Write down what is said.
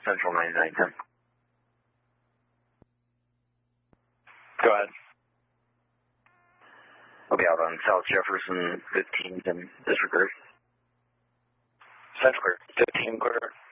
Central 9910. Go ahead. I'll be out on South Jefferson 15th and disregard. Central 15 clear.